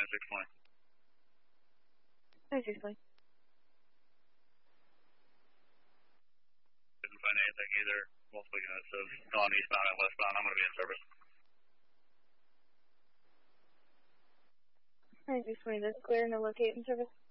9620. 9620. Didn't find anything either. Multiple units of non-eastbound and westbound. I'm going to be in service. 9620, that's clear, no locate in service.